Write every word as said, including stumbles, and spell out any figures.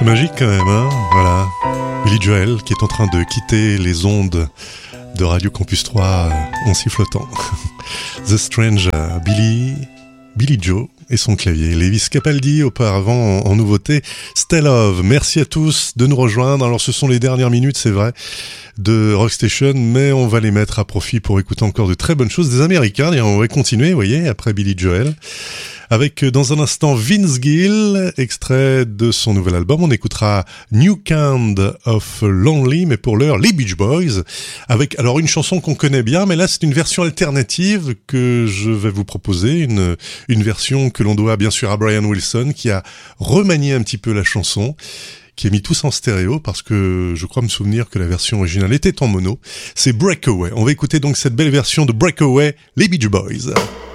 C'est magique quand même, hein. Voilà. Billy Joel qui est en train de quitter les ondes de Radio Campus trois en sifflotant. The Strange, Billy, Billy Joe et son clavier. Lewis Capaldi auparavant en, en nouveauté. Stay Love. Merci à tous de nous rejoindre. Alors ce sont les dernières minutes, c'est vrai, de Rockstation, mais on va les mettre à profit pour écouter encore de très bonnes choses des Américains. Et on va continuer, vous voyez, après Billy Joel. Avec, dans un instant, Vince Gill, extrait de son nouvel album. On écoutera New Kind of Lonely, mais pour l'heure, les Beach Boys. Avec, alors, une chanson qu'on connaît bien, mais là, c'est une version alternative que je vais vous proposer. Une, une version que l'on doit, bien sûr, à Brian Wilson, qui a remanié un petit peu la chanson, qui a mis tous en stéréo, parce que je crois me souvenir que la version originale était en mono. C'est Breakaway. On va écouter donc cette belle version de Breakaway, les Beach Boys.